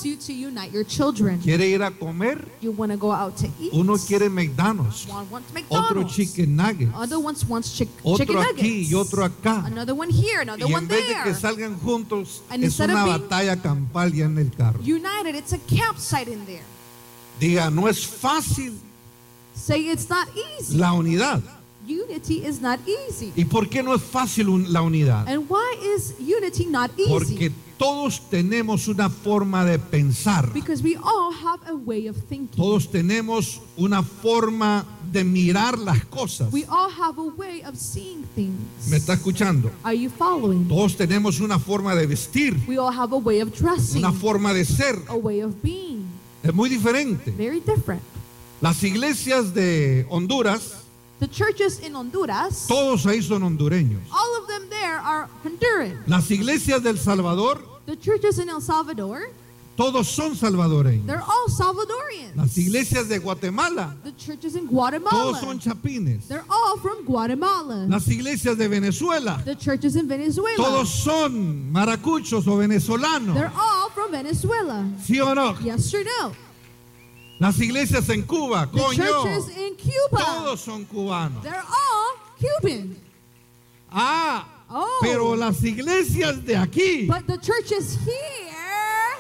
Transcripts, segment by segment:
wants you to unite your children. Quiere ir a comer, You want to go out to eat. uno quiere McDonald's, One wants otro McDonald's. chicken nuggets, Other one wants chicken otro nuggets. aquí y otro acá. Another one here, another Y one en vez de que there. salgan juntos, And es instead una of being batalla campal ya en el carro. united, it's a campsite in there. Diga, no es fácil Say it's not easy. la unidad. Unity is not easy. ¿Y por qué no es fácil la unidad? And why is unity not easy? Porque todos tenemos una forma de pensar. Because we all have a way of thinking. Todos tenemos una forma de mirar las cosas. We all have a way of seeing things. ¿Me está escuchando? Are you following? Todos tenemos una forma de vestir, We all have a way of dressing, una forma de ser. a way of being. Es muy diferente. Very different. Las iglesias de Honduras, The churches in Honduras, todos ahí son hondureños. all of them there are Honduran. Las iglesias del Salvador, The churches in El Salvador, todos son salvadoreños. they're all Salvadorians. Las iglesias de Guatemala, The churches in todos son Guatemala, chapines. they're all from Guatemala. Las iglesias de Venezuela, The churches in Venezuela, todos son maracuchos o venezolanos. they're all from Venezuela. ¿Sí o no? Yes or no? Las iglesias en Cuba, The coño, churches in Cuba, todos son cubanos. they're all Cuban. Ah, Oh, pero las iglesias de aquí, but the churches here,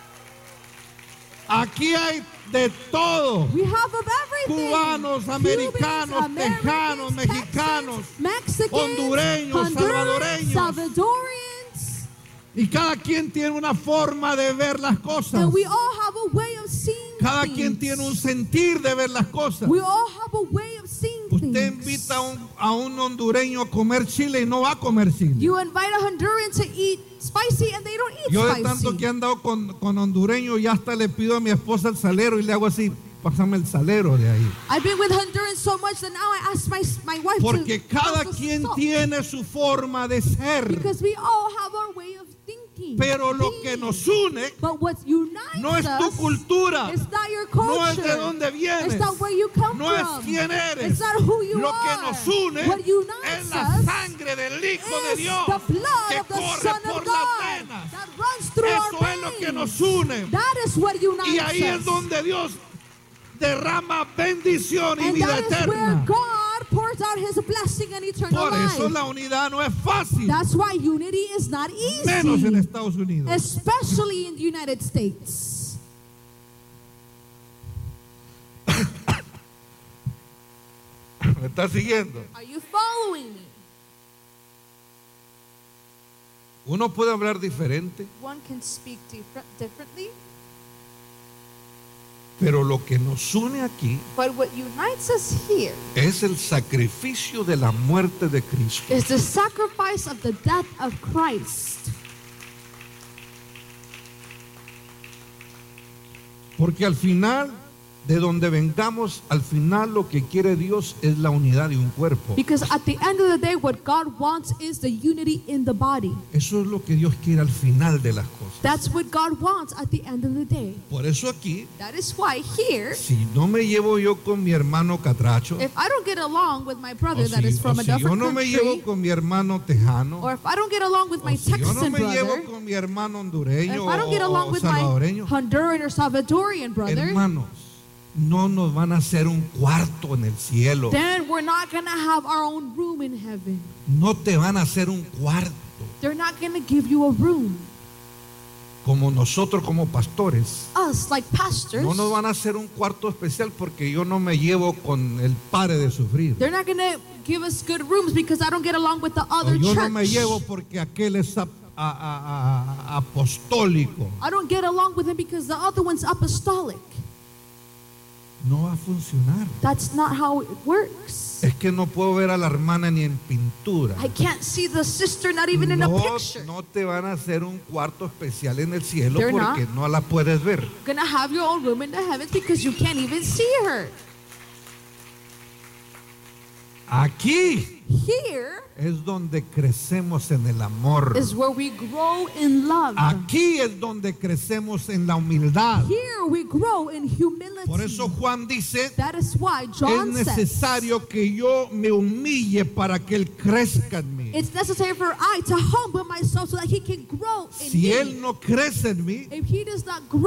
aquí hay de todo. we have of everything. Cubanos, Cubans, americanos, Americans, tejanos, mexicanos, Texans, Mexicans, hondureños, Hondurans, salvadoreños. Salvadorians, Y cada quien tiene una forma de ver las cosas. and we all have a way of seeing Cada things. quien tiene un sentir de ver las cosas. We all have a way of seeing Usted things. invita a un hondureño a comer chile y no va a comer chile. You invite a Honduran to eat spicy and they don't eat Yo de spicy. tanto que he andado con hondureños, ya hasta le pido a mi esposa el salero y le hago así, pásame el salero de ahí. I've been with Hondurans so much that now I ask my wife Porque to cada pass us quien salt. tiene su forma de ser. Because we all have our way of thinking. Pero lo que being. nos une But what unites no es tu us cultura, is not your no es culture. de dónde vienes, It's not where you come no es from. quién eres. It's not who you Lo que are. nos une What es unites la us sangre del Hijo de is Dios the blood que of the corre Son por of las God venas. that runs through Eso our es lo que veins. nos une. That is what unites Y ahí es us. donde Dios derrama bendición y And vida that is where eterna. God pours out His blessing and eternal Por eso life. la unidad no es fácil, That's why unity is not menos en easy, Estados Unidos. especially in the United States. ¿Me está siguiendo? Are you following me? Uno puede hablar diferente, One can speak differently, pero lo que nos une aquí but what unites us here es el sacrificio de la muerte de Cristo. is the sacrifice of the death of Christ. Porque al final, de donde vengamos, al final lo que quiere Dios es la unidad de un cuerpo. Because at the end of the day, what God wants is the unity in the body. Eso es lo que Dios quiere al final de las cosas. That's what God wants at the end of the day. Por eso aquí, That is why here, si no me llevo yo con mi hermano catracho, if I don't get along with my brother o that is from a si yo different no me llevo country, con mi hermano tejano, or if I don't get along with o my si yo no Texan me llevo brother, con mi hermano if hondureño I don't get along o with my salvadoreño, Honduran or Salvadorian brother, hermanos, no nos van a hacer un cuarto en el cielo. then we're not going to have our own room in heaven. No te van a hacer un cuarto. They're not going to give you a room. Como nosotros como pastores, Us, like pastors, no nos van a hacer un cuarto especial porque yo no me llevo con el padre de sufrir. they're not going to give us good rooms because I don't get along with the O other yo church. no me llevo porque aquel es apostólico. I don't get along with him because the other one's apostolic. No va a funcionar. That's not how it works. Es que no puedo ver a la hermana ni en pintura. I can't see the sister not even in a picture. No te van a hacer un cuarto especial en el cielo They're porque no la puedes ver. You're going to have your own room in the heavens because you can't even see her. Aquí Here es donde crecemos en el amor. is where we grow in love. Aquí es donde crecemos en la humildad. Here we grow in humility. Por eso Juan dice, That is why es John says, necesario que yo me humille para que Él crezca en mí. it's necessary for I to humble myself so that he can grow in Si me. Él no crece en mí, If he does not grow